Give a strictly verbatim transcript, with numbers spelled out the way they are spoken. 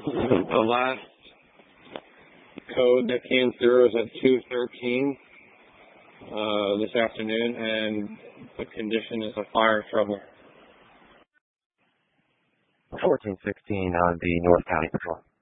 The last code that came through was at two thirteen uh, this afternoon, and the condition is a fire trouble. fourteen sixteen on the North County Patrol.